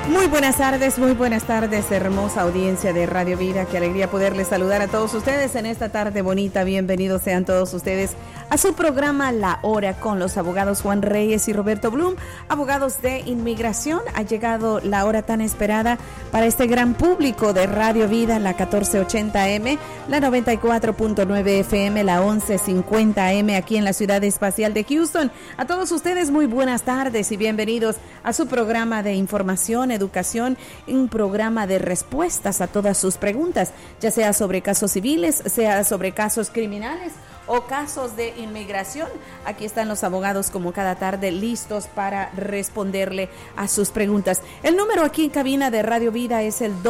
Muy buenas tardes, hermosa audiencia de Radio Vida. Qué alegría poderles saludar a todos ustedes en esta tarde bonita. Bienvenidos sean todos ustedes a su programa La Hora con los abogados Juan Reyes y Roberto Blum, abogados de inmigración. Ha llegado la hora tan esperada para este gran público de Radio Vida, la 1480M, la 94.9 FM, la 1150M aquí en la ciudad espacial de Houston. A todos ustedes muy buenas tardes y bienvenidos a su programa de información, educación, un programa de respuestas a todas sus preguntas, ya sea sobre casos civiles, sea sobre casos criminales o casos de inmigración. Aquí están los abogados como cada tarde listos para responderle a sus preguntas. El número aquí en cabina de Radio Vida es el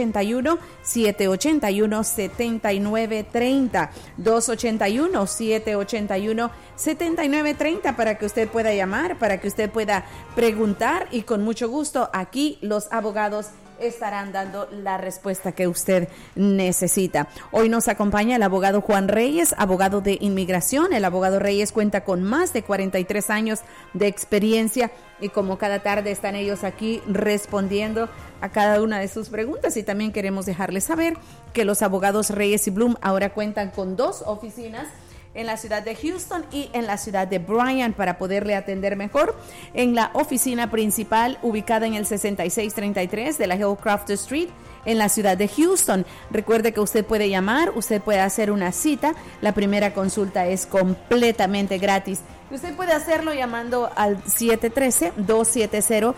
281-781-7930, 281-781-7930 para que usted pueda llamar, para que usted pueda preguntar y con mucho gusto aquí los abogados estarán dando la respuesta que usted necesita. Hoy nos acompaña el abogado Juan Reyes, abogado de inmigración. El abogado Reyes cuenta con más de 43 años de experiencia y como cada tarde están ellos aquí respondiendo a cada una de sus preguntas. Y también queremos dejarles saber que los abogados Reyes y Blum ahora cuentan con 2 oficinas en la ciudad de Houston y en la ciudad de Bryan para poderle atender mejor. En la oficina principal ubicada en el 6633 de la Hillcroft Street en la ciudad de Houston. Recuerde que usted puede llamar, usted puede hacer una cita. La primera consulta es completamente gratis. Usted puede hacerlo llamando al 713-270-7171,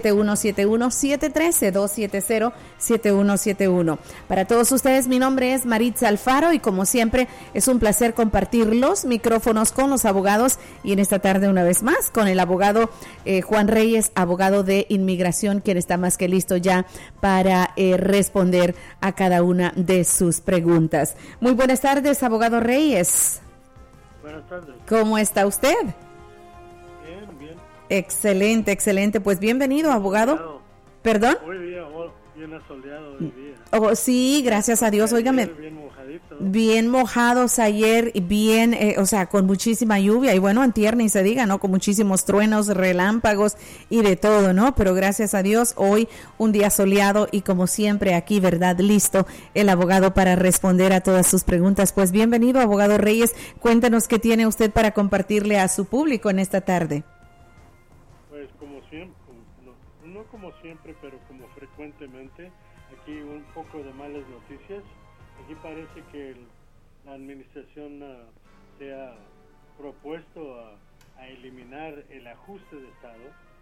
713-270-7171. Para todos ustedes, mi nombre es Maritza Alfaro y como siempre es un placer compartir los micrófonos con los abogados y en esta tarde una vez más con el abogado Juan Reyes, abogado de inmigración, quien está más que listo ya para responder a cada una de sus preguntas. Muy buenas tardes, abogado Reyes. Buenas tardes. ¿Cómo está usted? Bien. Excelente, excelente. Pues bienvenido, abogado. Soleado. ¿Perdón? Hoy día, bien asoleado el día. Oh, sí, gracias a Dios. Óigame, Bien mojadito, ¿no? bien mojados ayer, bien, con muchísima lluvia y bueno, antier ni se diga, ¿no? Con muchísimos truenos, relámpagos y de todo, ¿no? Pero gracias a Dios, hoy un día soleado y como siempre aquí, ¿verdad? Listo el abogado para responder a todas sus preguntas. Pues bienvenido, abogado Reyes. Cuéntanos qué tiene usted para compartirle a su público en esta tarde. Pues como siempre, no como siempre, pero como frecuentemente, aquí un poco de malas noticias. Aquí parece que la administración se ha propuesto a eliminar el ajuste de Estado.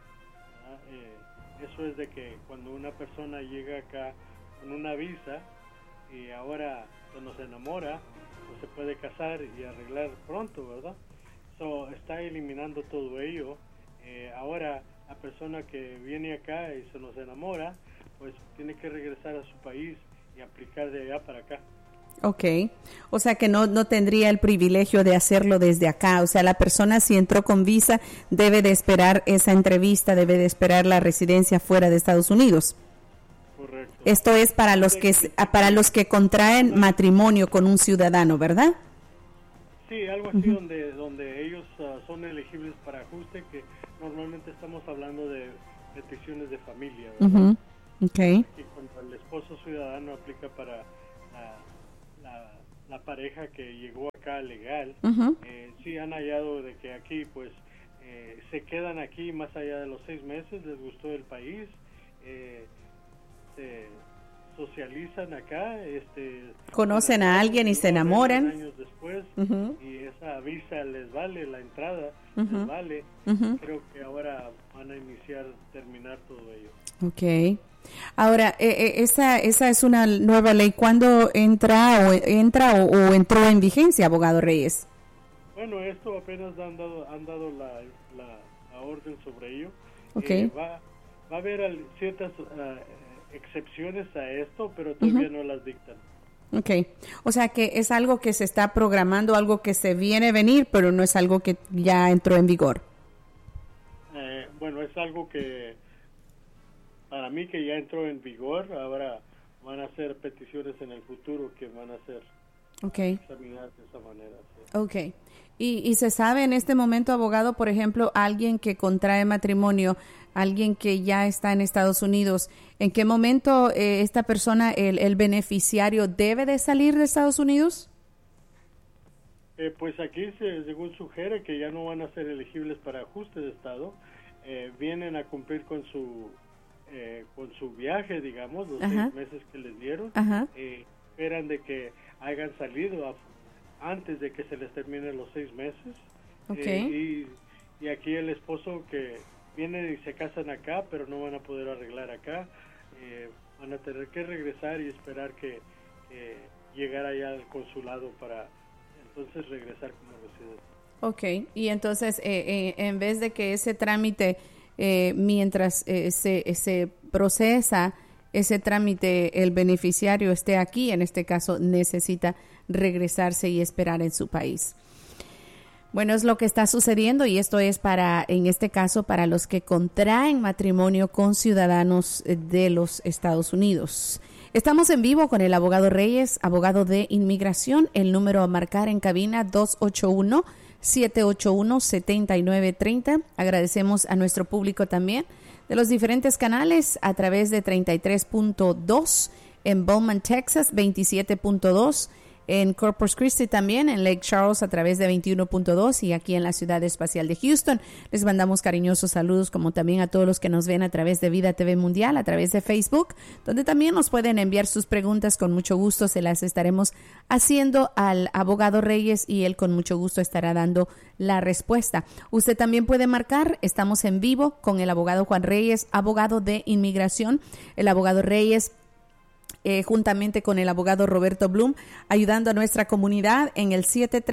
Eso es de que cuando una persona llega acá con una visa y ahora cuando se enamora, pues se puede casar y arreglar pronto, ¿verdad? Está eliminando todo ello. Ahora la persona que viene acá y se nos enamora, pues tiene que regresar a su país y aplicar de allá para acá. Okay, o sea que no tendría el privilegio de hacerlo desde acá. O sea, la persona si entró con visa debe de esperar esa entrevista, debe de esperar la residencia fuera de Estados Unidos. Correcto. Esto es para los que contraen matrimonio con un ciudadano, ¿verdad? Sí, algo así donde ellos son elegibles para ajuste, que normalmente estamos hablando de peticiones de familia, ¿verdad? Okay. Y cuando el esposo ciudadano aplica para la pareja que llegó acá legal, sí han hallado de que aquí pues se quedan aquí más allá de los 6 meses, les gustó el país, se socializan acá, conocen a alguien y se enamoran años después, y esa visa les vale, la entrada les vale. Creo que ahora van a terminar todo ello. Okay. Ahora, esa es una nueva ley. ¿Cuándo entra o entró en vigencia, abogado Reyes? Bueno, esto apenas han dado la orden sobre ello. Okay. Va a haber ciertas excepciones a esto, pero todavía no las dictan. Okay. O sea que es algo que se está programando, algo que se viene a venir, pero no es algo que ya entró en vigor. Bueno, es algo que para mí que ya entró en vigor. Ahora van a hacer peticiones en el futuro que van a ser Okay. Examinar de esa manera. Sí. Okay. Y se sabe en este momento, abogado, por ejemplo, alguien que contrae matrimonio, alguien que ya está en Estados Unidos, ¿en qué momento esta persona, el beneficiario, debe de salir de Estados Unidos? Pues aquí, según sugiere, que ya no van a ser elegibles para ajuste de estado. Vienen a cumplir con su viaje, digamos, los 6 meses que les dieron. Esperan de que hayan salido antes de que se les terminen los 6 meses. Okay. Y aquí el esposo que viene y se casan acá, pero no van a poder arreglar acá. Van a tener que regresar y esperar que llegara ya al consulado para entonces regresar como residente. Okay. Y entonces, en vez de que ese trámite, mientras se procesa ese trámite, el beneficiario esté aquí, en este caso necesita regresarse y esperar en su país. Bueno, es lo que está sucediendo y esto es en este caso, para los que contraen matrimonio con ciudadanos de los Estados Unidos. Estamos en vivo con el abogado Reyes, abogado de inmigración. El número a marcar en cabina 281-781-7930. Agradecemos a nuestro público también de los diferentes canales a través de 33.2 en Bowman, Texas, 27.2 en Corpus Christi también, en Lake Charles a través de 21.2 y aquí en la Ciudad Espacial de Houston. Les mandamos cariñosos saludos, como también a todos los que nos ven a través de Vida TV Mundial, a través de Facebook, donde también nos pueden enviar sus preguntas. Con mucho gusto se las estaremos haciendo al abogado Reyes y él con mucho gusto estará dando la respuesta. Usted también puede marcar, estamos en vivo con el abogado Juan Reyes, abogado de inmigración. El abogado Reyes juntamente con el abogado Roberto Blum, ayudando a nuestra comunidad en el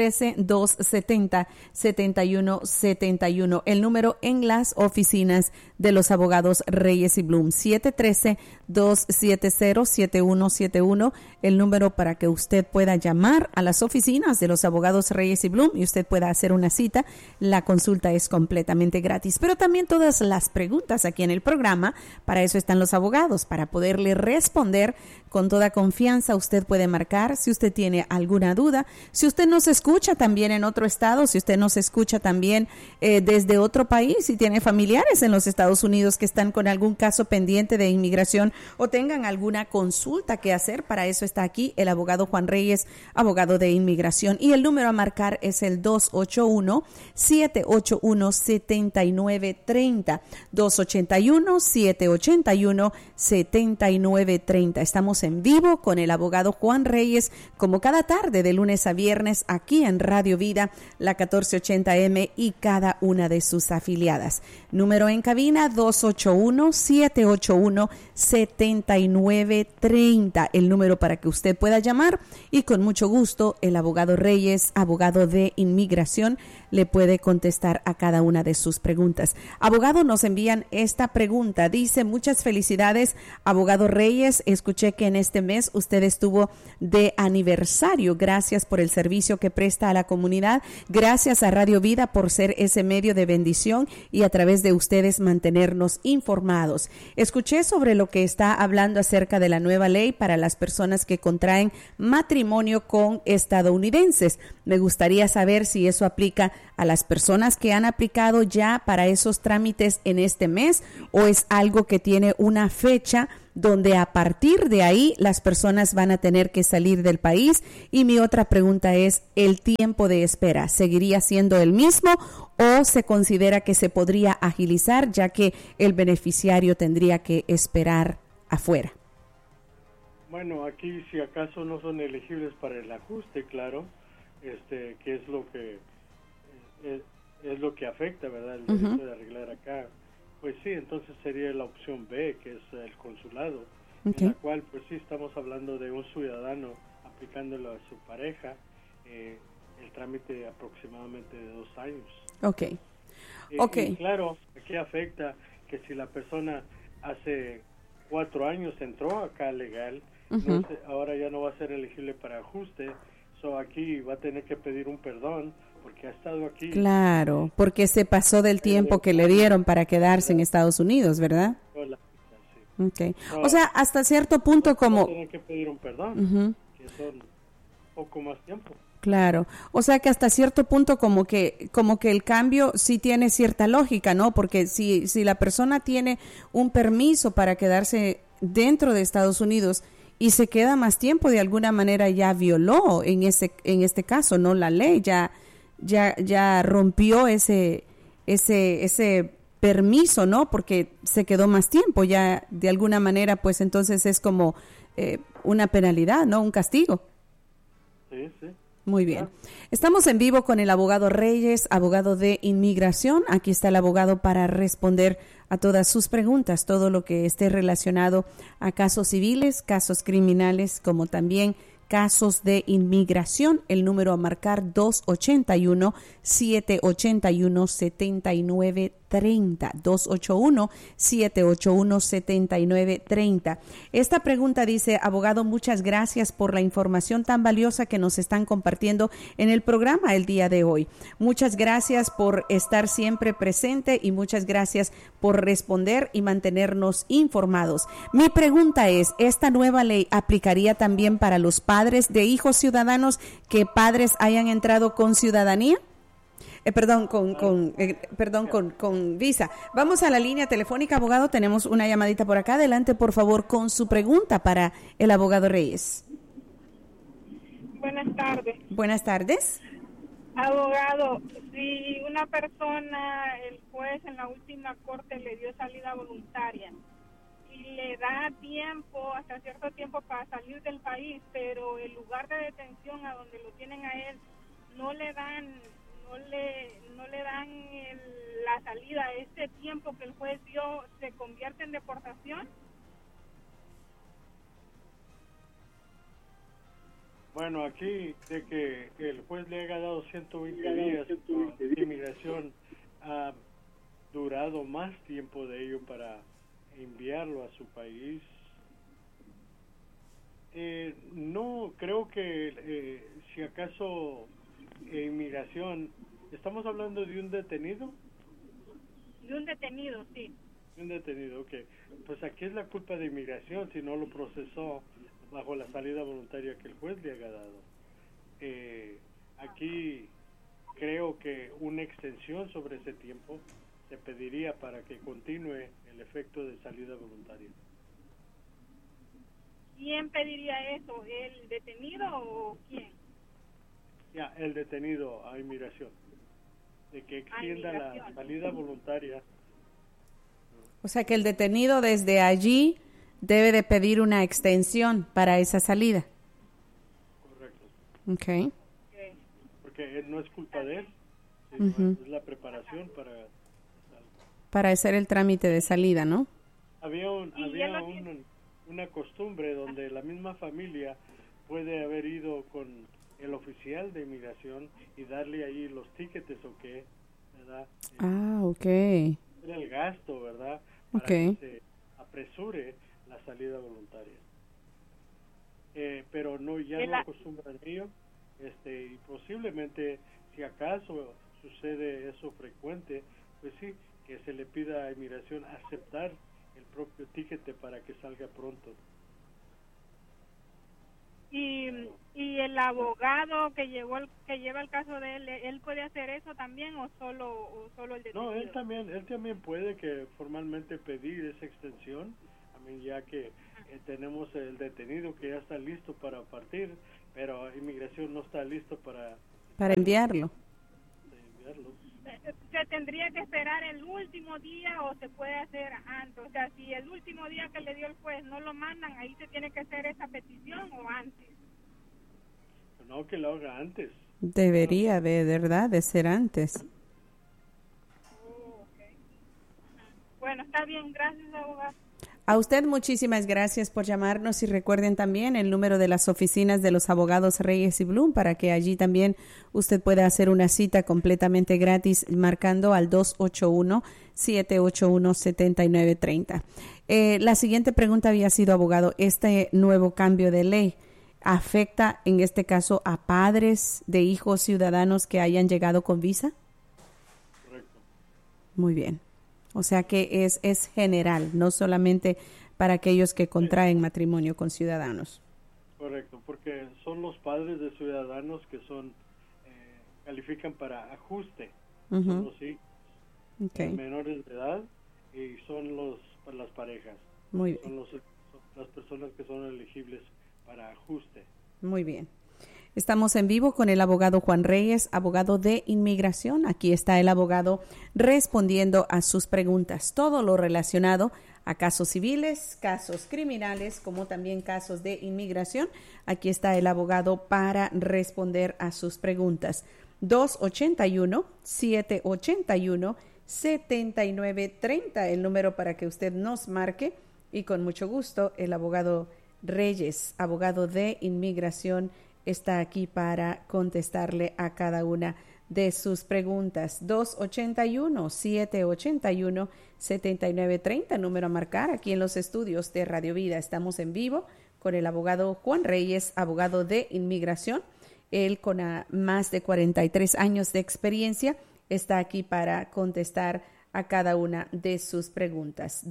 713-270-7171, el número en las oficinas de los abogados Reyes y Blum, 713-270-7171, el número para que usted pueda llamar a las oficinas de los abogados Reyes y Blum y usted pueda hacer una cita. La consulta es completamente gratis, pero también todas las preguntas aquí en el programa, para eso están los abogados, para poderle responder con toda confianza. Usted puede marcar si usted tiene alguna duda, si usted nos escucha también en otro estado, si usted nos escucha también desde otro país, si tiene familiares en los Estados Unidos que están con algún caso pendiente de inmigración o tengan alguna consulta que hacer, para eso está aquí el abogado Juan Reyes, abogado de inmigración. Y el número a marcar es el 281-781-7930, 281-781-7930. Estamos en vivo con el abogado Juan Reyes, como cada tarde de lunes a viernes, aquí en Radio Vida, la 1480M y cada una de sus afiliadas. Número en cabina 281-781-7930, el número para que usted pueda llamar y con mucho gusto el abogado Reyes, abogado de inmigración, le puede contestar a cada una de sus preguntas. Abogado, nos envían esta pregunta. Dice: muchas felicidades, abogado Reyes. Escuché que en este mes usted estuvo de aniversario. Gracias por el servicio que presta a la comunidad. Gracias a Radio Vida por ser ese medio de bendición y a través de ustedes mantenernos informados. Escuché sobre lo que está hablando acerca de la nueva ley para las personas que contraen matrimonio con estadounidenses. Me gustaría saber si eso aplica a las personas que han aplicado ya para esos trámites en este mes, o es algo que tiene una fecha donde a partir de ahí las personas van a tener que salir del país. Y mi otra pregunta es: ¿el tiempo de espera seguiría siendo el mismo o se considera que se podría agilizar, ya que el beneficiario tendría que esperar afuera? Bueno, aquí si acaso no son elegibles para el ajuste, claro, que es lo que es lo que afecta, ¿verdad? El derecho de arreglar acá. Pues sí, entonces sería la opción B, que es el consulado, en la cual pues sí estamos hablando de un ciudadano aplicándolo a su pareja, el trámite aproximadamente de 2 años. Y claro, aquí afecta que si la persona hace 4 años entró acá legal, entonces ahora ya no va a ser elegible para ajuste, aquí va a tener que pedir un perdón porque ha estado aquí. Claro, porque se pasó del tiempo que le dieron para quedarse en Estados Unidos, ¿verdad? Sí. O sea, hasta cierto punto como... Va a tener que pedir un perdón, que son poco más tiempo. Claro, o sea que hasta cierto punto como que el cambio sí tiene cierta lógica, ¿no? Porque si la persona tiene un permiso para quedarse dentro de Estados Unidos y se queda más tiempo, de alguna manera ya violó en este caso, ¿no? La ley ya rompió ese permiso, ¿no? Porque se quedó más tiempo, ya de alguna manera, pues entonces es como una penalidad, ¿no? Un castigo. Sí, sí. Muy bien. Estamos en vivo con el abogado Reyes, abogado de inmigración. Aquí está el abogado para responder a todas sus preguntas, todo lo que esté relacionado a casos civiles, casos criminales, como también casos de inmigración. El número a marcar 281-781-7930. 281-781-7930. Esta pregunta dice: abogado, muchas gracias por la información tan valiosa que nos están compartiendo en el programa el día de hoy. Muchas gracias por estar siempre presente y muchas gracias por responder y mantenernos informados. Mi pregunta es: ¿esta nueva ley aplicaría también para los padres de hijos ciudadanos que padres hayan entrado con ciudadanía? Con visa. Vamos a la línea telefónica, abogado. Tenemos una llamadita por acá. Adelante, por favor, con su pregunta para el abogado Reyes. Buenas tardes. Buenas tardes. Abogado, si una persona, el juez en la última corte le dio salida voluntaria y le da tiempo, hasta cierto tiempo, para salir del país, pero el lugar de detención a donde lo tienen a él no le dan la salida, ese tiempo que el juez dio, ¿se convierte en deportación? Bueno, aquí de que el juez le haya dado 120 días de inmigración, ha durado más tiempo de ello para enviarlo a su país. No creo que si acaso inmigración, ¿estamos hablando de un detenido? De un detenido, sí. Un detenido, ok. Pues aquí es la culpa de inmigración si no lo procesó bajo la salida voluntaria que el juez le haya dado. Aquí creo que una extensión sobre ese tiempo se pediría para que continúe el efecto de salida voluntaria. ¿Quién pediría eso? ¿El detenido o quién? Ya, el detenido a inmigración. De que extienda la salida voluntaria. O sea que el detenido desde allí debe de pedir una extensión para esa salida. Correcto. Okay. Porque él no es culpa de él, sino es la preparación para hacer el trámite de salida, ¿no? Había una costumbre donde la misma familia puede haber ido con el oficial de inmigración y darle ahí los tickets o qué, ¿verdad? Okay. Era el gasto, ¿verdad? Para que se apresure la salida voluntaria. Pero no, ya no acostumbran ello, y posiblemente, si acaso sucede eso frecuente, pues sí, que se le pida a inmigración aceptar el propio ticket para que salga pronto. Y el abogado que lleva el caso de él puede hacer eso también o solo el detenido? No, él también puede que formalmente pedir esa extensión, ya que tenemos el detenido que ya está listo para partir, pero inmigración no está listo para enviarlo. ¿Se tendría que esperar el último día o se puede hacer antes? O sea, si el último día que le dio el juez no lo mandan, ahí se tiene que hacer esa petición o antes. No, que lo haga antes. Debería de verdad de ser antes. Okay. Bueno, está bien, gracias, abogado. A usted muchísimas gracias por llamarnos y recuerden también el número de las oficinas de los abogados Reyes y Blum para que allí también usted pueda hacer una cita completamente gratis marcando al 281-781-7930. La siguiente pregunta había sido, abogado, ¿este nuevo cambio de ley afecta en este caso a padres de hijos ciudadanos que hayan llegado con visa? Correcto. Muy bien. O sea que es general, no solamente para aquellos que contraen matrimonio con ciudadanos. Correcto, porque son los padres de ciudadanos que son califican para ajuste. Son los hijos menores de edad y son las parejas. Muy bien. Son las personas que son elegibles para ajuste. Muy bien. Estamos en vivo con el abogado Juan Reyes, abogado de inmigración. Aquí está el abogado respondiendo a sus preguntas. Todo lo relacionado a casos civiles, casos criminales, como también casos de inmigración. Aquí está el abogado para responder a sus preguntas. 281-781-7930, el número para que usted nos marque. Y con mucho gusto, el abogado Reyes, abogado de inmigración, está aquí para contestarle a cada una de sus preguntas. 281-781-7930, número a marcar aquí en los estudios de Radio Vida. Estamos en vivo con el abogado Juan Reyes, abogado de inmigración. Él, con más de 43 años de experiencia, está aquí para contestar a cada una de sus preguntas.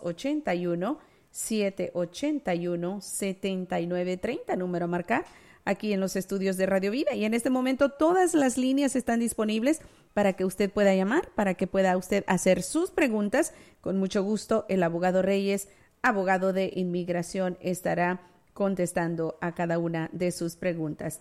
281-781-7930, número a marcar aquí en los estudios de Radio Vida. Y en este momento todas las líneas están disponibles para que usted pueda llamar, para que pueda usted hacer sus preguntas. Con mucho gusto, el abogado Reyes, abogado de inmigración, estará contestando a cada una de sus preguntas.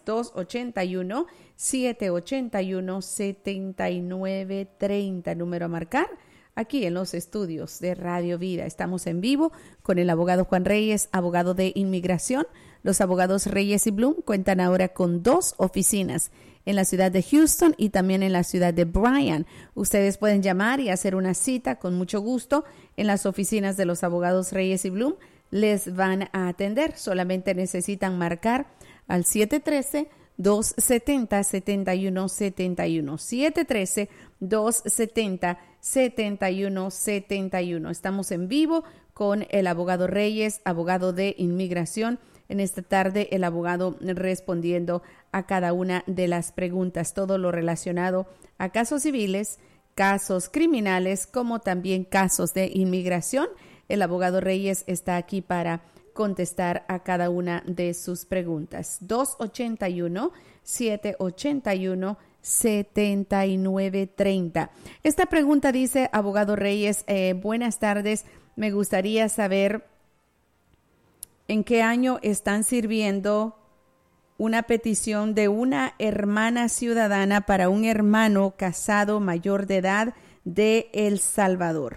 281-781-7930, número a marcar aquí en los estudios de Radio Vida. Estamos en vivo con el abogado Juan Reyes, abogado de inmigración. Los abogados Reyes y Bloom cuentan ahora con 2 oficinas en la ciudad de Houston y también en la ciudad de Bryan. Ustedes pueden llamar y hacer una cita con mucho gusto en las oficinas de los abogados Reyes y Bloom. Les van a atender. Solamente necesitan marcar al 713-270-7171. 713-270-7171. Estamos en vivo con el abogado Reyes, abogado de inmigración. En esta tarde, el abogado respondiendo a cada una de las preguntas, todo lo relacionado a casos civiles, casos criminales, como también casos de inmigración. El abogado Reyes está aquí para contestar a cada una de sus preguntas. 281-781-7930. Esta pregunta dice, abogado Reyes, buenas tardes, me gustaría saber en qué año están sirviendo una petición de una hermana ciudadana para un hermano casado mayor de edad de El Salvador.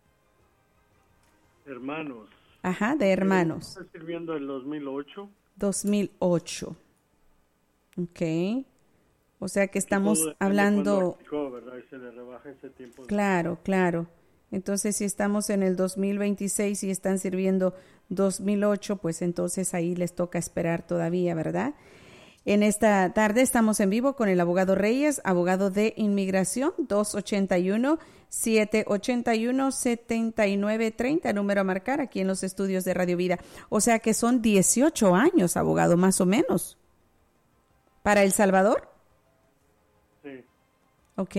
Hermanos. Ajá, de hermanos. Está sirviendo el 2008. 2008. Ok. O sea que estamos hablando... Aplicó, ¿verdad? Y se le rebaja ese tiempo. Claro, claro. Entonces, si estamos en el 2026 y están sirviendo 2008, pues entonces ahí les toca esperar todavía, ¿verdad? En esta tarde estamos en vivo con el abogado Reyes, abogado de inmigración, 281-781-7930, número a marcar aquí en los estudios de Radio Vida. O sea que son 18 años, abogado, más o menos. ¿Para El Salvador? Sí. Ok.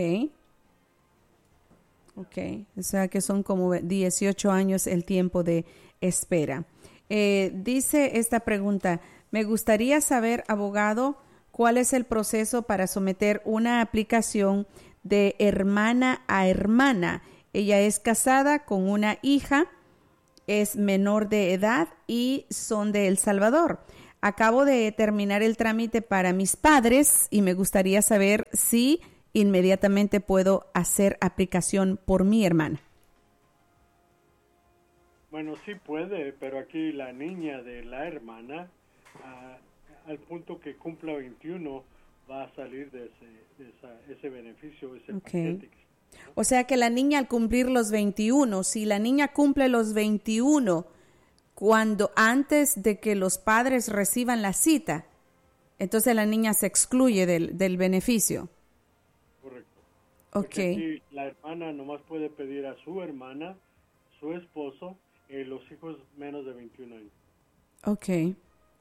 O sea que son como 18 años el tiempo de espera. Dice esta pregunta, me gustaría saber, abogado, cuál es el proceso para someter una aplicación de hermana a hermana. Ella es casada con una hija, es menor de edad y son de El Salvador. Acabo de terminar el trámite para mis padres y me gustaría saber si inmediatamente puedo hacer aplicación por mi hermana. Bueno, sí puede, pero aquí la niña de la hermana, al punto que cumpla 21, va a salir de ese beneficio, ese paquete. O sea que la niña al cumplir los 21, si la niña cumple los 21, antes de que los padres reciban la cita, entonces la niña se excluye del beneficio. Correcto. Okay. Porque la hermana nomás puede pedir a su hermana, su esposo, los hijos menos de 21 años. Ok.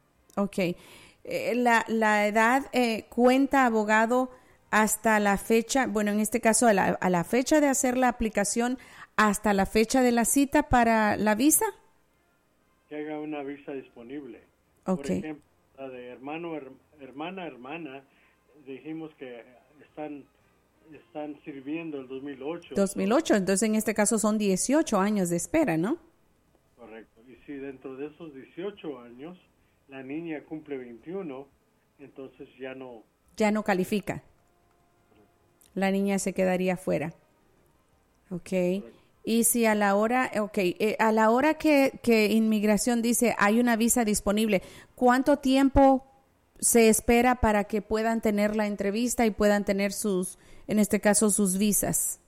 La edad cuenta, abogado, hasta la fecha, bueno, en este caso a la fecha de hacer la aplicación, hasta la fecha de la cita para la visa. Que haga una visa disponible. Ok. Por ejemplo, La de hermana, dijimos que están sirviendo el 2008. 2008, entonces en este caso son 18 años de espera, ¿no? Correcto. Y si dentro de esos 18 años la niña cumple 21, entonces ya no califica. La niña se quedaría fuera. Ok. Correcto. Y si a la hora que inmigración dice hay una visa disponible, ¿cuánto tiempo se espera para que puedan tener la entrevista y puedan tener en este caso, sus visas?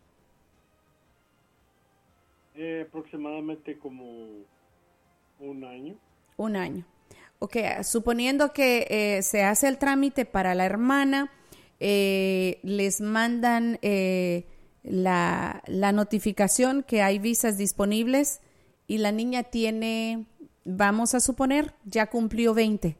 Aproximadamente como un año. Un año. Ok, suponiendo que se hace el trámite para la hermana, les mandan la notificación que hay visas disponibles y la niña tiene, vamos a suponer, ya cumplió 20.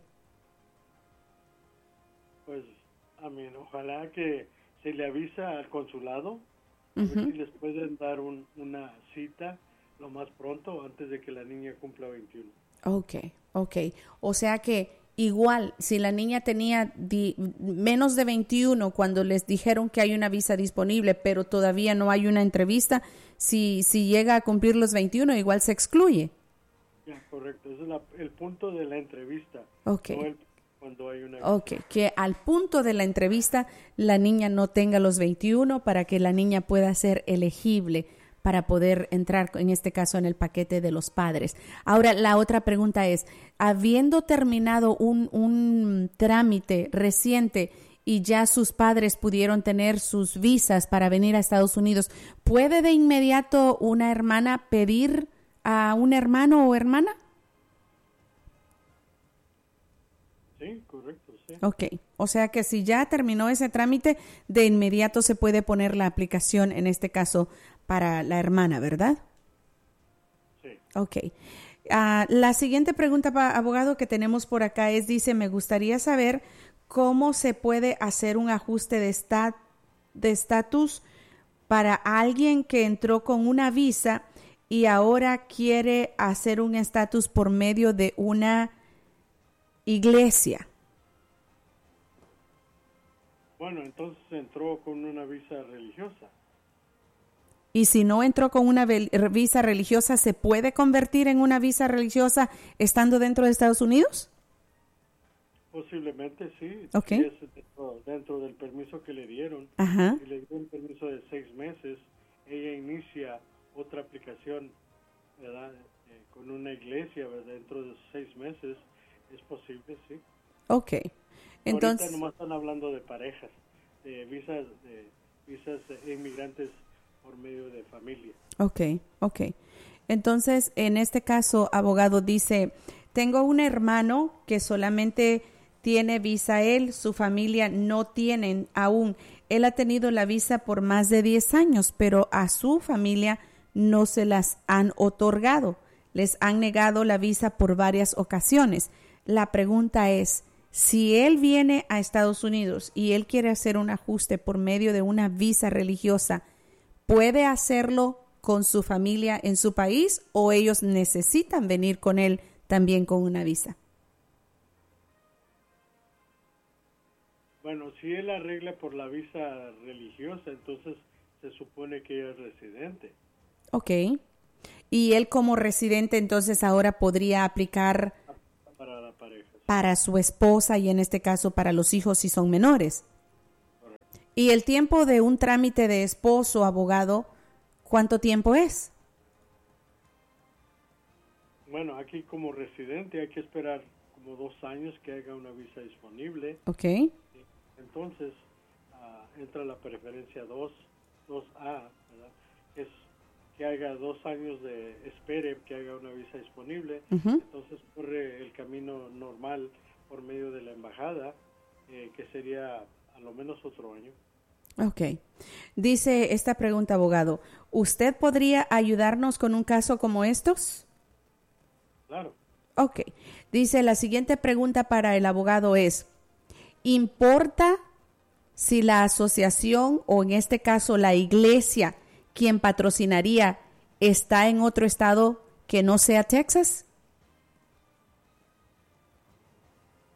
Pues, ojalá que se le avisa al consulado, a ver si les pueden dar una cita lo más pronto antes de que la niña cumpla 21. Ok. O sea que igual, si la niña tenía menos de 21 cuando les dijeron que hay una visa disponible, pero todavía no hay una entrevista, si llega a cumplir los 21, igual se excluye. Ya, correcto. Ese es el punto de la entrevista. Ok. No cuando hay una visa. Ok, que al punto de la entrevista la niña no tenga los 21 para que la niña pueda ser elegible para poder entrar, en este caso, en el paquete de los padres. Ahora, la otra pregunta es, habiendo terminado un trámite reciente y ya sus padres pudieron tener sus visas para venir a Estados Unidos, ¿puede de inmediato una hermana pedir a un hermano o hermana? Sí, correcto, sí. Ok, o sea que si ya terminó ese trámite, de inmediato se puede poner la aplicación, en este caso, para la hermana, ¿verdad? Sí. Ok. La siguiente pregunta, abogado, que tenemos por acá dice, me gustaría saber cómo se puede hacer un ajuste de estatus para alguien que entró con una visa y ahora quiere hacer un estatus por medio de una iglesia. Bueno, entonces entró con una visa religiosa. Y si no entró con una visa religiosa, ¿se puede convertir en una visa religiosa estando dentro de Estados Unidos? Posiblemente sí. Okay. Si es dentro del permiso que le dieron. Ajá. Si le dieron un permiso de 6 meses, ella inicia otra aplicación, ¿verdad? Con una iglesia, ¿verdad? Dentro de 6 meses. Es posible, sí. Ok. Entonces, ahorita nomás están hablando de parejas, de visas inmigrantes por medio de familia. Ok. Entonces, en este caso, abogado, dice, tengo un hermano que solamente tiene visa él, su familia no tienen aún. Él ha tenido la visa por más de 10 años, pero a su familia no se las han otorgado. Les han negado la visa por varias ocasiones. La pregunta es, si él viene a Estados Unidos y él quiere hacer un ajuste por medio de una visa religiosa, ¿puede hacerlo con su familia en su país o ellos necesitan venir con él también con una visa? Bueno, si él arregla por la visa religiosa, entonces se supone que ella es residente. Ok. Y él como residente entonces ahora podría aplicar para la pareja, sí. Para su esposa y en este caso para los hijos si son menores. Correcto. ¿Y el tiempo de un trámite de esposo, abogado, cuánto tiempo es? Bueno, aquí como residente hay que esperar como 2 años que haya una visa disponible. Ok. Entonces entra la preferencia 2A, ¿verdad? Es que haga 2 años de espere, que haga una visa disponible. Entonces corre el camino normal por medio de la embajada, que sería a lo menos otro año. Ok. Dice esta pregunta, abogado, ¿usted podría ayudarnos con un caso como estos? Claro. Ok. Dice, la siguiente pregunta para el abogado es, ¿importa si la asociación o en este caso la iglesia quien patrocinaría está en otro estado que no sea Texas?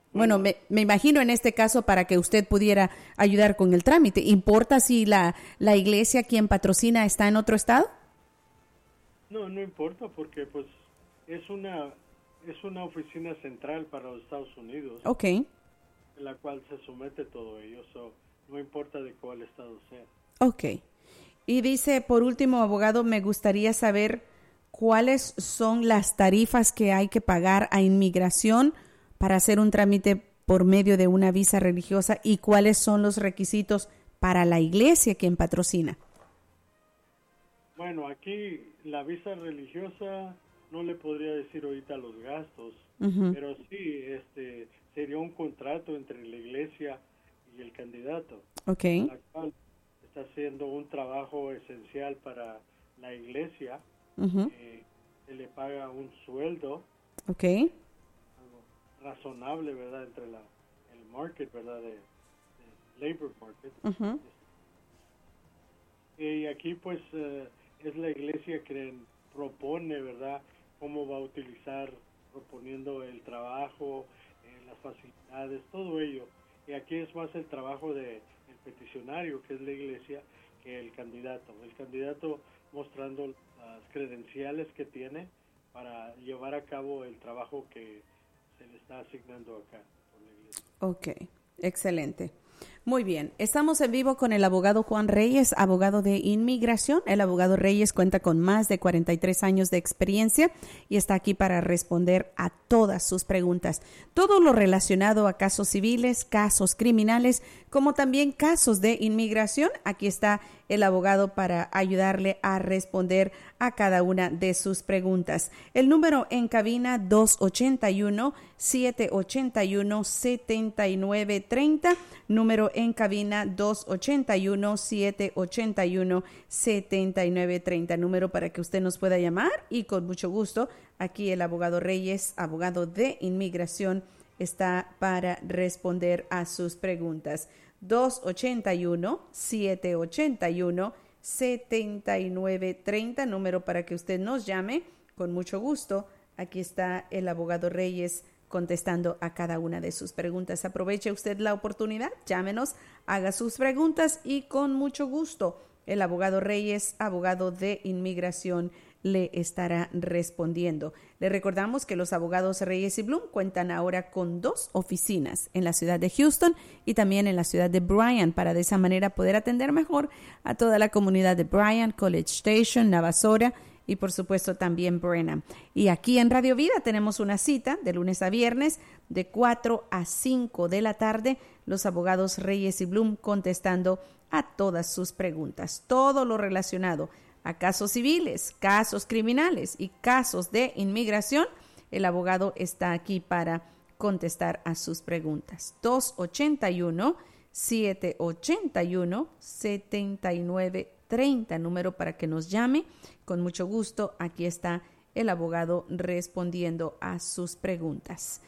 Bueno, me imagino en este caso para que usted pudiera ayudar con el trámite. ¿Importa si la iglesia quien patrocina está en otro estado? No importa porque pues es una oficina central para los Estados Unidos. Ok. En la cual se somete todo ello. No importa de cuál estado sea. Ok. Y dice, por último, abogado, me gustaría saber cuáles son las tarifas que hay que pagar a inmigración para hacer un trámite por medio de una visa religiosa y cuáles son los requisitos para la iglesia quien patrocina. Bueno, aquí la visa religiosa no le podría decir ahorita los gastos, pero sí, sería un contrato entre la iglesia y el candidato, Okay. la cual está haciendo un trabajo esencial para la iglesia. Se le paga un sueldo. Okay. Razonable, ¿verdad? Entre el market, ¿verdad? De labor market. Y aquí pues es la iglesia que propone, ¿verdad? Cómo va a utilizar, proponiendo el trabajo, las facilidades, todo ello. Y aquí es más el trabajo del peticionario, que es la iglesia, que el candidato. El candidato mostrando las credenciales que tiene para llevar a cabo el trabajo que se le está asignando acá por la iglesia. Ok, excelente. Muy bien, estamos en vivo con el abogado Juan Reyes, abogado de inmigración. El abogado Reyes cuenta con más de 43 años de experiencia y está aquí para responder a todas sus preguntas. Todo lo relacionado a casos civiles, casos criminales, como también casos de inmigración. Aquí está el abogado para ayudarle a responder a cada una de sus preguntas. El número en cabina 281-781-7930, número en cabina 281-781-7930, número para que usted nos pueda llamar y con mucho gusto aquí el abogado Reyes, abogado de inmigración, está para responder a sus preguntas. 281-781-7930, número para que usted nos llame con mucho gusto. Aquí está el abogado Reyes contestando a cada una de sus preguntas. Aproveche usted la oportunidad, llámenos, haga sus preguntas y con mucho gusto el abogado Reyes, abogado de inmigración, le estará respondiendo. Le recordamos que los abogados Reyes y Bloom cuentan ahora con 2 oficinas en la ciudad de Houston y también en la ciudad de Bryan, para de esa manera poder atender mejor a toda la comunidad de Bryan, College Station, Navasota y por supuesto también Brenham. Y aquí en Radio Vida tenemos una cita de lunes a viernes de 4 a 5 de la tarde, los abogados Reyes y Bloom contestando a todas sus preguntas, todo lo relacionado a casos civiles, casos criminales y casos de inmigración. El abogado está aquí para contestar a sus preguntas. 281-781-7930, número para que nos llame. Con mucho gusto, aquí está el abogado respondiendo a sus preguntas.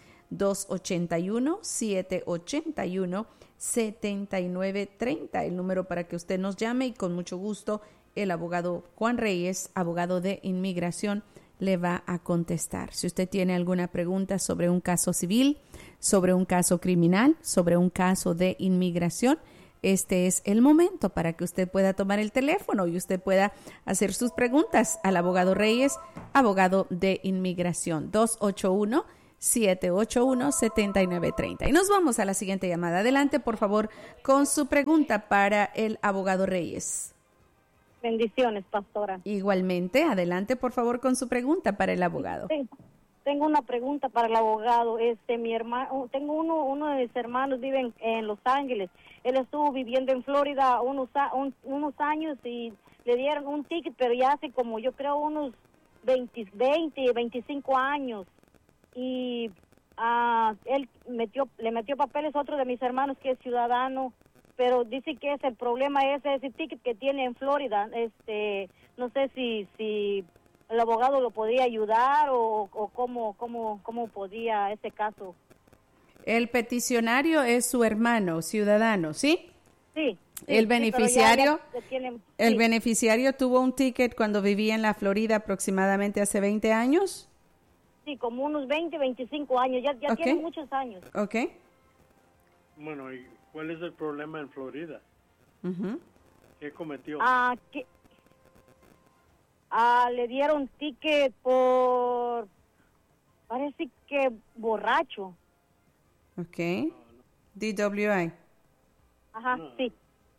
281-781-7930, el número para que usted nos llame y con mucho gusto el abogado Juan Reyes, abogado de inmigración, le va a contestar. Si usted tiene alguna pregunta sobre un caso civil, sobre un caso criminal, sobre un caso de inmigración, este es el momento para que usted pueda tomar el teléfono y usted pueda hacer sus preguntas al abogado Reyes, abogado de inmigración. 281-781-7930. Y nos vamos a la siguiente llamada. Adelante, por favor, con su pregunta para el abogado Reyes. Bendiciones, pastora. Igualmente, adelante, por favor, con su pregunta para el abogado. Tengo una pregunta para el abogado. Mi hermano, tengo uno de mis hermanos vive en Los Ángeles. Él estuvo viviendo en Florida unos años y le dieron un ticket, pero ya hace como yo creo unos 20, 25 años. Y él le metió papeles a otro de mis hermanos que es ciudadano, pero dice que ese problema es ese ticket que tiene en Florida. No sé si el abogado lo podría ayudar o cómo podía ese caso. El peticionario es su hermano ciudadano, ¿sí? Sí. El beneficiario, el beneficiario tuvo un ticket cuando vivía en la Florida aproximadamente hace 20 años. Sí, como unos 20, 25 años, ya Ok. tiene muchos años. Ok. Bueno, ¿y cuál es el problema en Florida? Ujú. ¿Qué cometió? Le dieron ticket por, parece que borracho. Ok. DWI. Ajá, No. sí.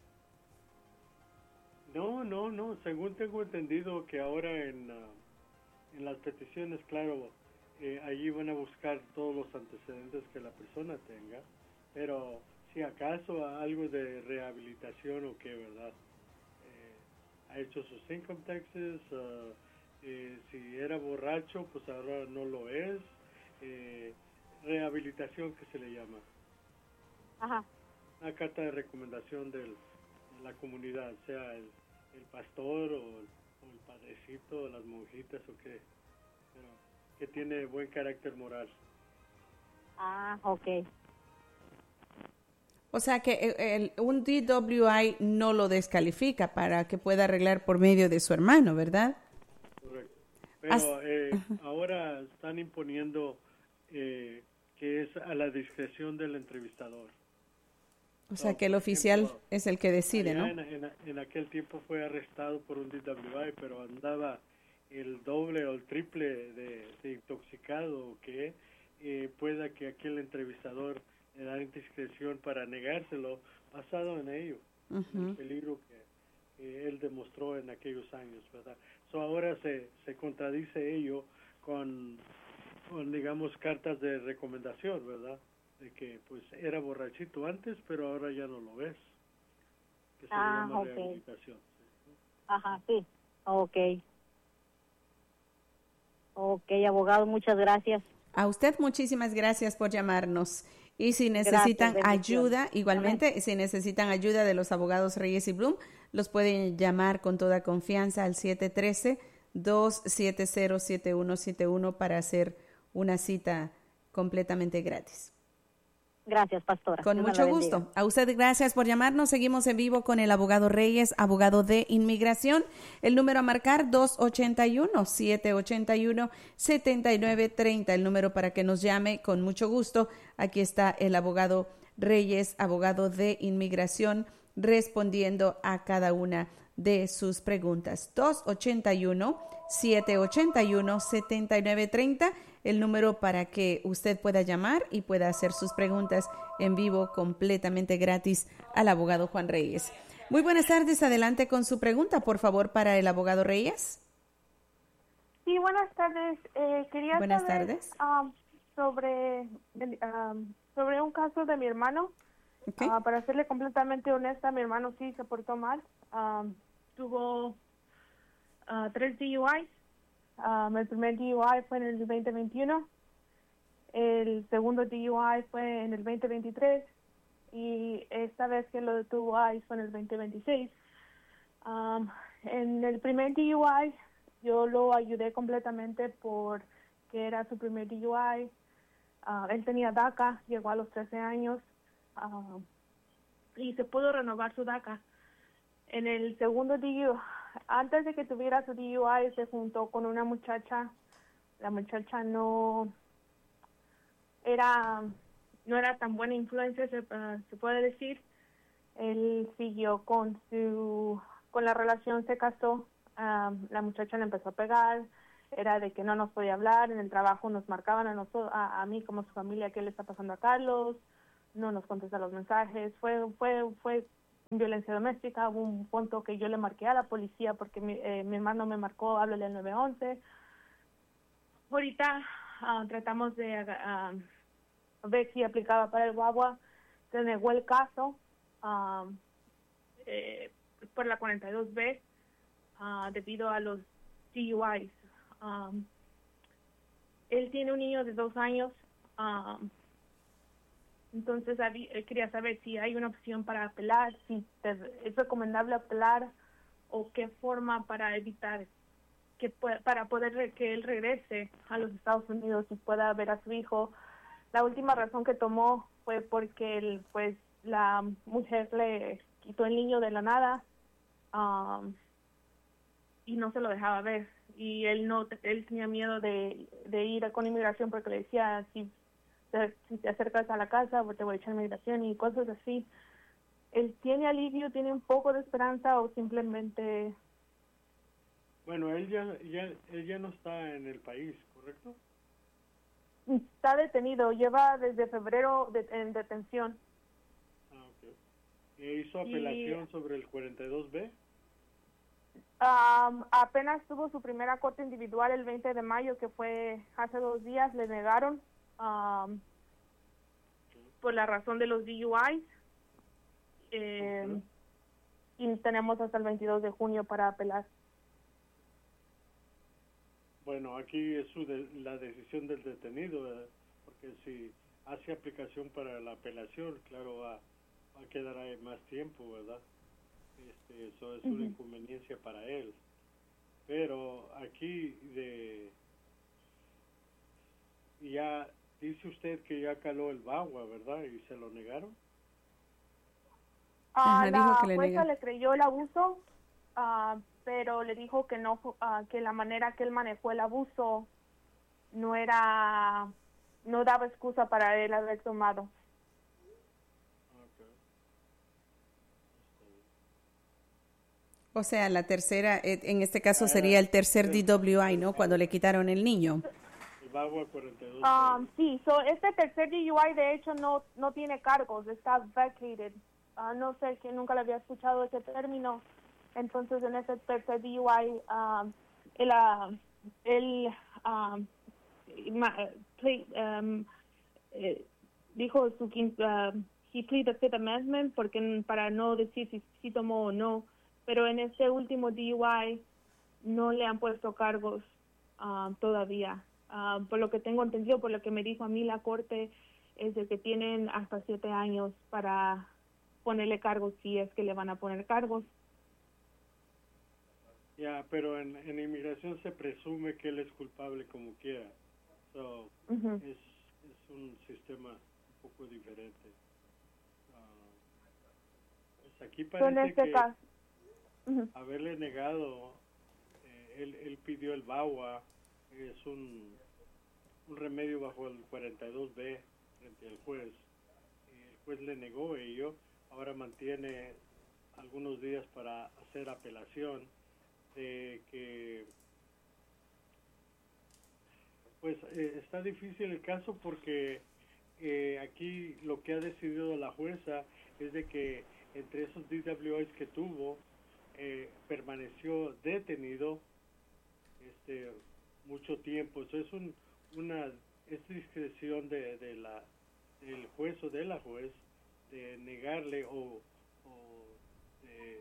No. Según tengo entendido que ahora en las peticiones, claro, allí van a buscar todos los antecedentes que la persona tenga, pero si acaso algo de rehabilitación o qué, ¿verdad? Ha hecho sus income taxes, si era borracho, pues ahora no lo es. Rehabilitación que se le llama. Ajá. Una carta de recomendación de la comunidad, sea el pastor o el padrecito o las monjitas o qué, pero que tiene buen carácter moral. Ok. O sea que un DWI no lo descalifica para que pueda arreglar por medio de su hermano, ¿verdad? Correcto. Pero ahora están imponiendo que es a la discreción del entrevistador. O sea que el Por oficial ejemplo, es el que decide, allá ¿no? en aquel tiempo fue arrestado por un DWI, pero andaba el doble o el triple de intoxicado o que pueda que aquel entrevistador le da indiscreción para negárselo basado en ello, en el peligro que él demostró en aquellos años, ¿verdad? Ahora se contradice ello con digamos cartas de recomendación, ¿verdad? De que pues era borrachito antes, pero ahora ya no lo es. Que se le llama Ok. rehabilitación. Ajá, sí. Ok. Ok, abogado, muchas gracias. A usted muchísimas gracias por llamarnos. Y si Gracias, necesitan bendiciones. ayuda, igualmente, si necesitan ayuda de los abogados Reyes y Bloom, los pueden llamar con toda confianza al 713-270-7171 para hacer una cita completamente gratis. Gracias, pastora. Con Dios me la mucho bendiga. gusto. A usted gracias por llamarnos. Seguimos en vivo con el abogado Reyes, abogado de inmigración. El número a marcar 281-781-7930. El número para que nos llame con mucho gusto. Aquí está el abogado Reyes, abogado de inmigración, respondiendo a cada una de sus preguntas. 281-781-7930, el número para que usted pueda llamar y pueda hacer sus preguntas en vivo completamente gratis al abogado Juan Reyes. Muy buenas tardes, adelante con su pregunta, por favor, para el abogado Reyes. Sí, buenas tardes. Quería Buenas saber tardes. sobre un caso de mi hermano. Okay. Para serle completamente honesta, mi hermano sí se portó mal. Tuvo 3 DUIs. El primer DUI fue en el 2021. El segundo DUI fue en el 2023. Y esta vez que lo detuvo ICE fue en el 2026. En el primer DUI yo lo ayudé completamente porque era su primer DUI. Él tenía DACA, llegó a los 13 años y se pudo renovar su DACA. En el segundo DUI, antes de que tuviera su DUI, se juntó con una muchacha. La muchacha no era tan buena influencia, se puede decir. Él siguió con la relación, se casó. La muchacha le empezó a pegar, era de que no nos podía hablar, en el trabajo nos marcaban a nosotros, a mí como su familia, qué le está pasando a Carlos, no nos contesta los mensajes, fue violencia doméstica. Hubo un punto que yo le marqué a la policía porque mi hermano me marcó, háblale al 911. Ahorita tratamos de ver si aplicaba para el guagua, se negó el caso por la 42B debido a los DUIs. Él tiene un niño de 2 años, entonces quería saber si hay una opción para apelar, si es recomendable apelar o qué forma para evitar para poder que él regrese a los Estados Unidos y pueda ver a su hijo. La última razón que tomó fue porque la mujer le quitó el niño de la nada y no se lo dejaba ver. y él tenía miedo de ir con inmigración porque le decía, si te acercas a la casa pues te voy a echar inmigración y cosas así. ¿Él tiene alivio, tiene un poco de esperanza o simplemente...? Bueno, él ya no está en el país, ¿correcto? Está detenido, lleva desde febrero en detención. Ah, ok. ¿Hizo apelación sobre el 42B? Apenas tuvo su primera corte individual el 20 de mayo, que fue hace 2 días, le negaron por la razón de los DUIs. Y tenemos hasta el 22 de junio para apelar. Bueno, aquí es la decisión del detenido, ¿verdad? Porque si hace aplicación para la apelación, claro, va a quedar ahí más tiempo, ¿verdad? Eso es una inconveniencia para él. Pero aquí ya dice usted que ya caló el VAWA, ¿verdad? ¿Y se lo negaron? La jueza le creyó el abuso, pero le dijo que no, que la manera que él manejó el abuso no daba excusa para él haber tomado. O sea, la tercera, en este caso sería el tercer DWI, ¿no? Cuando le quitaron el niño. El VAWA 42. Sí, este tercer DUI de hecho no tiene cargos, está vacated. No sé, que nunca le había escuchado ese término. Entonces, en ese tercer DUI, dijo he pleaded the Fifth Amendment para no decir si tomó o no. Pero en este último DUI no le han puesto cargos todavía. Por lo que tengo entendido, por lo que me dijo a mí la corte, es de que tienen hasta 7 años para ponerle cargos si es que le van a poner cargos. Ya, pero en inmigración se presume que él es culpable como quiera. So, es un sistema un poco diferente. Pues aquí parece que caso, haberle negado, él pidió el VAWA, es un remedio bajo el 42B frente al juez. El juez le negó ello, ahora mantiene algunos días para hacer apelación de que pues está difícil el caso porque aquí lo que ha decidido la jueza es de que entre esos DWIs que tuvo permaneció detenido mucho tiempo. Eso es es discreción del juez o de la juez de negarle o de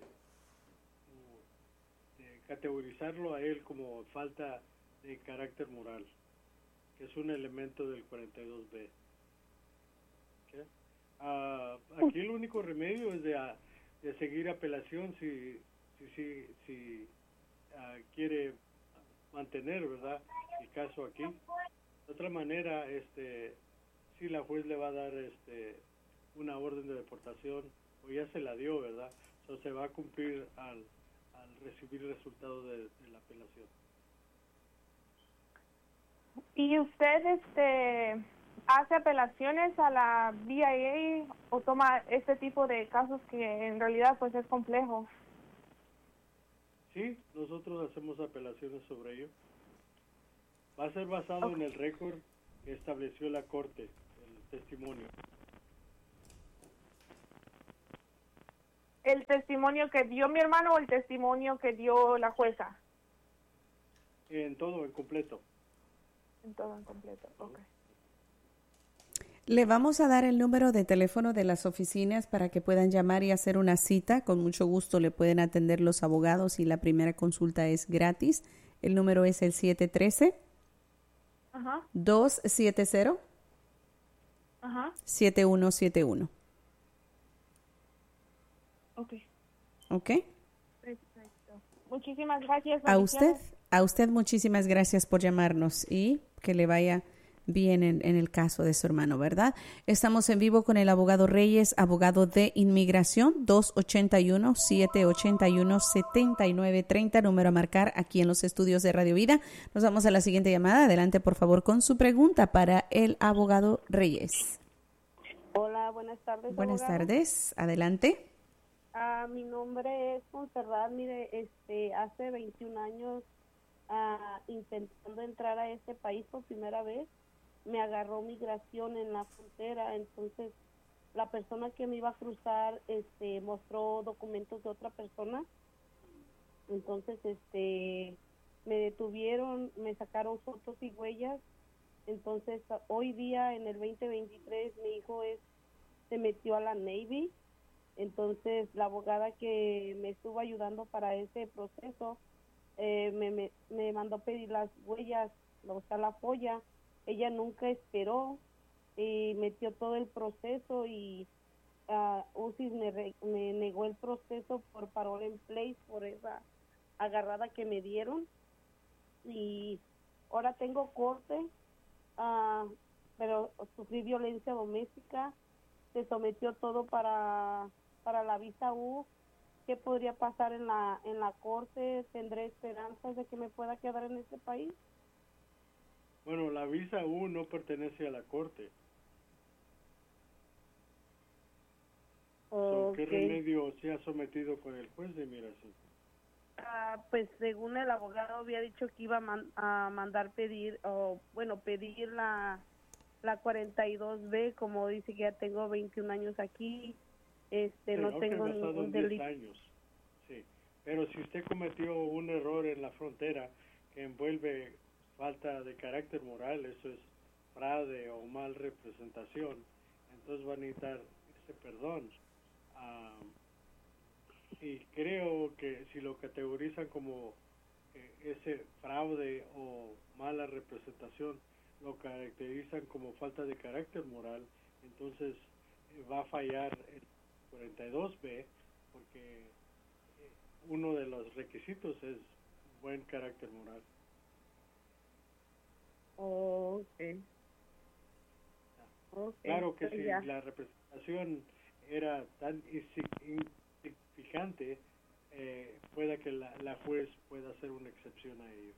categorizarlo a él como falta de carácter moral, que es un elemento del 42B. ¿Okay? Aquí el único remedio es de seguir apelación si quiere mantener, ¿verdad?, el caso aquí. De otra manera, si la juez le va a dar una orden de deportación, o ya se la dio, ¿verdad? Se va a cumplir al recibir el resultado de la apelación. ¿Y usted hace apelaciones a la BIA o toma este tipo de casos que en realidad pues es complejo? Sí, nosotros hacemos apelaciones sobre ello. Va a ser basado en el récord que estableció la corte, el testimonio. ¿El testimonio que dio mi hermano o el testimonio que dio la jueza? En todo, en completo. En todo, en completo, ok. Le vamos a dar el número de teléfono de las oficinas para que puedan llamar y hacer una cita. Con mucho gusto le pueden atender los abogados y la primera consulta es gratis. El número es el 713-270-7171. Ok. ¿Ok? Perfecto. Muchísimas gracias. A usted muchísimas gracias por llamarnos y que le vaya bien en el caso de su hermano, ¿verdad? Estamos en vivo con el abogado Reyes, abogado de inmigración, 281-781-7930, número a marcar aquí en los estudios de Radio Vida. Nos vamos a la siguiente llamada. Adelante, por favor, con su pregunta para el abogado Reyes. Hola, buenas tardes. Buenas abogado. tardes, adelante. Mi nombre es Montserrat. Mire, hace 21 años intentando entrar a este país por primera vez, me agarró migración en la frontera. Entonces, la persona que me iba a cruzar mostró documentos de otra persona. Entonces, me detuvieron, me sacaron fotos y huellas. Entonces, hoy día, en el 2023, mi hijo se metió a la Navy. Entonces, la abogada que me estuvo ayudando para ese proceso me mandó pedir las huellas, o sea, la folla. Ella nunca esperó y metió todo el proceso y UCIS me negó el proceso por parole en place, por esa agarrada que me dieron. Y ahora tengo corte, pero sufrí violencia doméstica. Se sometió todo para la visa U. ¿Qué podría pasar en la corte? ¿Tendré esperanzas de que me pueda quedar en este país? Bueno, la visa U no pertenece a la corte. ¿Qué remedio se ha sometido con el juez de inmigración? Pues según el abogado había dicho que iba a mandar pedir la 42B, como dice que ya tengo 21 años aquí. No tengo ningún delito. Años. Sí, pero si usted cometió un error en la frontera que envuelve falta de carácter moral, eso es fraude o mal representación, entonces va a necesitar ese perdón. Y creo que si lo categorizan como ese fraude o mala representación, lo caracterizan como falta de carácter moral, entonces va a fallar el 42B, porque uno de los requisitos es buen carácter moral. Claro que si la representación era tan insignificante, pueda que la juez pueda hacer una excepción a ello.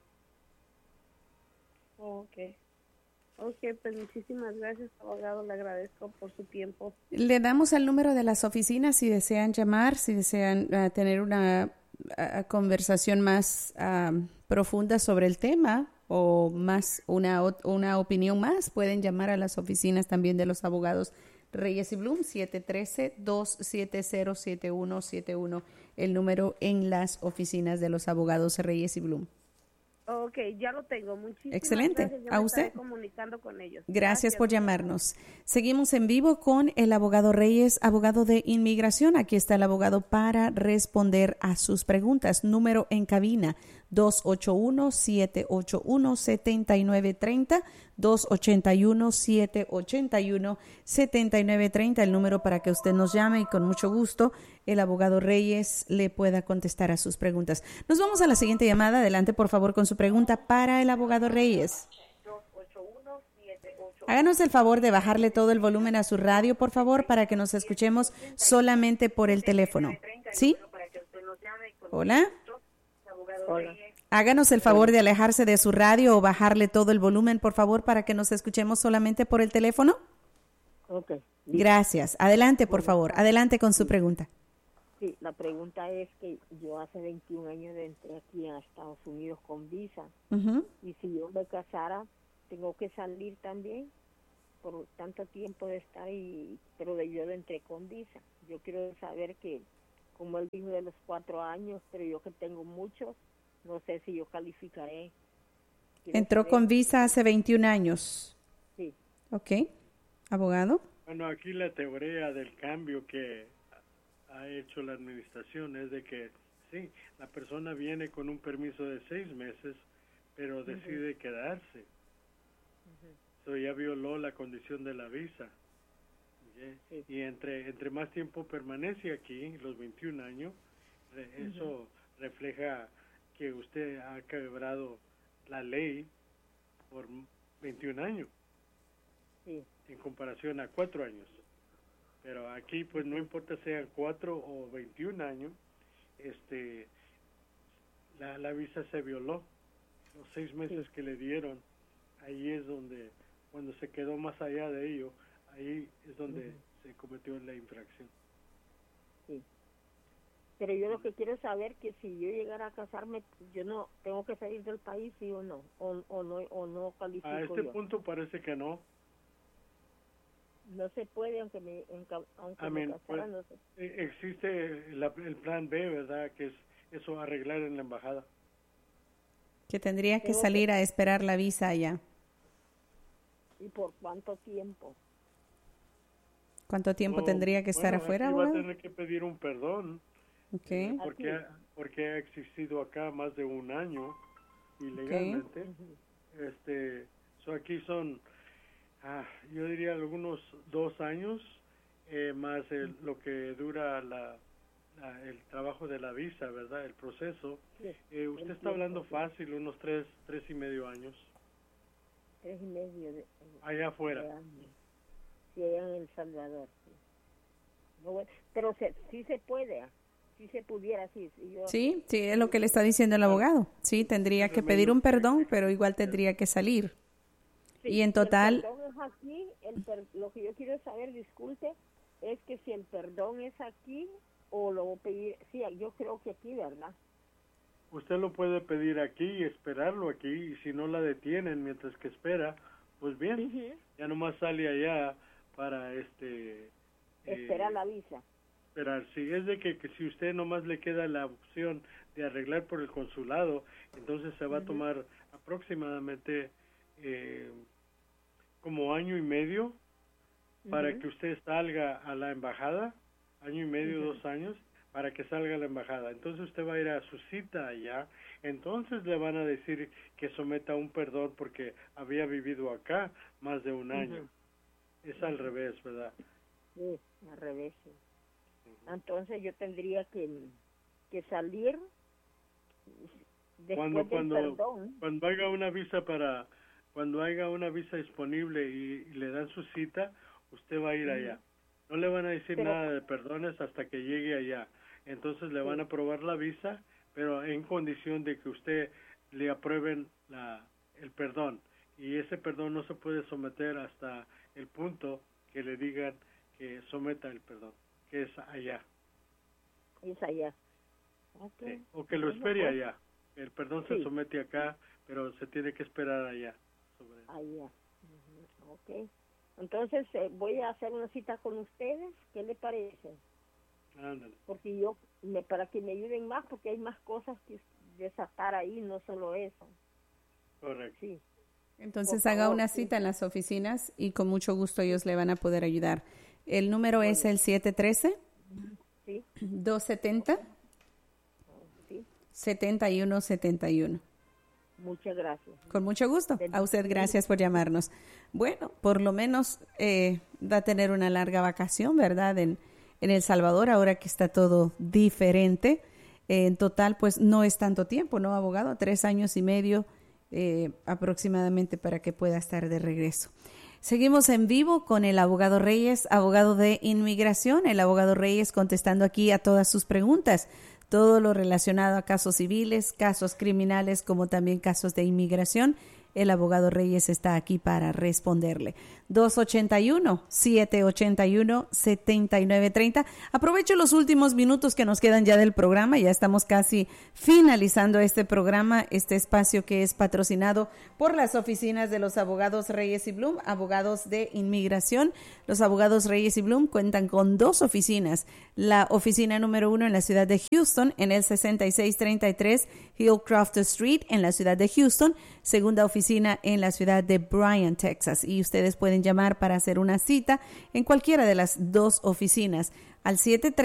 Pues muchísimas gracias, abogado, le agradezco por su tiempo. Le damos el número de las oficinas si desean llamar, si desean tener una conversación más profunda sobre el tema o más una opinión más, pueden llamar a las oficinas también de los abogados Reyes y Bloom, 713-270-7171, el número en las oficinas de los abogados Reyes y Bloom. Ya lo tengo. Muchísimas Excelente. Gracias. ¿A usted? Estaré comunicando con ellos. Gracias por llamarnos. Seguimos en vivo con el abogado Reyes, abogado de inmigración. Aquí está el abogado para responder a sus preguntas. Número en cabina, 281-781-7930, 281-781-7930, el número para que usted nos llame y con mucho gusto el abogado Reyes le pueda contestar a sus preguntas. Nos vamos a la siguiente llamada. Adelante, por favor, con su pregunta para el abogado Reyes. Háganos el favor de bajarle todo el volumen a su radio, por favor, para que nos escuchemos solamente por el teléfono. ¿Sí? Hola. Hola. Háganos el favor de alejarse de su radio o bajarle todo el volumen, por favor, para que nos escuchemos solamente por el teléfono. Gracias. Adelante, por favor. Adelante con su pregunta. Sí, la pregunta es que yo hace 21 años entré aquí a Estados Unidos con visa. Y si yo me casara, tengo que salir también por tanto tiempo de estar ahí, pero yo entré con visa. Yo quiero saber que, como él dijo de los 4 años, pero yo que tengo muchos, no sé si yo calificaré. Entró con visa hace 21 años. Sí. Ok. Abogado. Bueno, aquí la teoría del cambio que ha hecho la administración es de que sí, la persona viene con un permiso de 6 meses, pero decide quedarse. Eso ya violó la condición de la visa. Y entre más tiempo permanece aquí, los 21 años, eso refleja que usted ha quebrado la ley por 21 años. en comparación a 4 años. Pero aquí, pues, no importa sean 4 o 21 años, la visa se violó. Los 6 meses que le dieron, ahí es donde, cuando se quedó más allá de ello, ahí es donde se cometió la infracción. Sí. Pero yo lo que quiero saber que si yo llegara a casarme, yo no tengo que salir del país, sí o no, o no califico. A este punto parece que no. No se puede, aunque me casara, pues, no sé. Existe el plan B, ¿verdad? Que es eso, arreglar en la embajada. Que tendría que salir a esperar la visa allá. ¿Y por cuánto tiempo? ¿Cuánto tiempo tendría que estar afuera? Va a tener que pedir un perdón. Okay. Porque ha existido acá más de 1 año ilegalmente. Aquí son, yo diría algunos 2 años más lo que dura el trabajo de la visa, ¿verdad? El proceso. Usted está hablando fácil, unos 3 y medio años. 3 y medio. Allá afuera. Sí, allá en El Salvador. Sí. No, bueno, pero sí se puede. Si se pudiera, sí. Sí, es lo que le está diciendo el abogado. Sí, tendría que pedir un perdón, pero igual tendría que salir. Sí, y en total... El perdón es aquí, lo que yo quiero saber, disculpe, es que si el perdón es aquí o lo voy a pedir... Sí, yo creo que aquí, ¿verdad? Usted lo puede pedir aquí y esperarlo aquí, y si no la detienen mientras que espera, pues bien, ya nomás sale allá para esperar la visa. Esperar, si es de que si usted nomás le queda la opción de arreglar por el consulado, entonces se va a tomar aproximadamente como 1 año y medio para que usted salga a la embajada, 1 año y medio, 2 años, para que salga a la embajada. Entonces usted va a ir a su cita allá, entonces le van a decir que someta un perdón porque había vivido acá más de 1 año. Es al revés, ¿verdad? Sí, al revés, sí. Entonces yo tendría que salir después del perdón. Cuando haya una visa disponible y le dan su cita, usted va a ir allá. No le van a decir nada de perdones hasta que llegue allá. Entonces le van a aprobar la visa, pero en condición de que usted le aprueben el perdón. Y ese perdón no se puede someter hasta el punto que le digan que someta el perdón, que es allá. Es allá. Okay. Sí. O que lo espere allá. El perdón se somete acá, pero se tiene que esperar allá. Allá. Ok. Entonces voy a hacer una cita con ustedes. ¿Qué le parece? Ándale. Porque para que me ayuden más, porque hay más cosas que desatar ahí, no solo eso. Correcto. Sí. Entonces haga una cita en las oficinas y con mucho gusto ellos le van a poder ayudar. El número es el 713-270-7171. Muchas gracias. Con mucho gusto. A usted gracias por llamarnos. Bueno, por lo menos va a tener una larga vacación, ¿verdad? En El Salvador, ahora que está todo diferente. En total, pues no es tanto tiempo, ¿no, abogado? 3 años y medio aproximadamente para que pueda estar de regreso. Seguimos en vivo con el abogado Reyes, abogado de inmigración. El abogado Reyes contestando aquí a todas sus preguntas. Todo lo relacionado a casos civiles, casos criminales, como también casos de inmigración. El abogado Reyes está aquí para responderle. 281-781-7930. Aprovecho los últimos minutos que nos quedan ya del programa. Ya estamos casi finalizando este programa, este espacio que es patrocinado por las oficinas de los abogados Reyes y Blum, abogados de inmigración. Los abogados Reyes y Blum cuentan con 2 oficinas. La oficina número 1 en la ciudad de Houston, en el 6633 Hillcroft Street, en la ciudad de Houston. Segunda oficina en la ciudad de Bryan, Texas. Y ustedes pueden llamar para hacer una cita en cualquiera de las 2 oficinas al 73